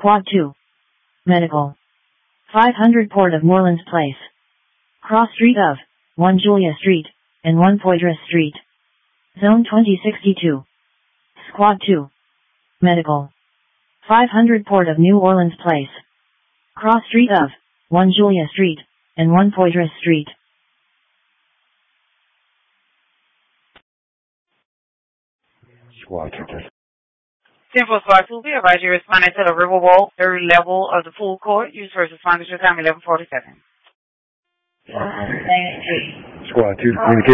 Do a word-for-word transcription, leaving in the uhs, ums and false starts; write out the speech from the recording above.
Squad two. Medical. five hundred Port of Morelands Place. Cross Street of one Julia Street and one Poydras Street. Zone twenty sixty-two. Squad two. Medical. five hundred Port of New Orleans Place. Cross Street of one Julia Street and one Poydras Street. Squad two. ten four Squad two, be advised you responding to the Riverwalk, third level of the food court. Use first responders your time eleven forty-seven. Squad two, communicate.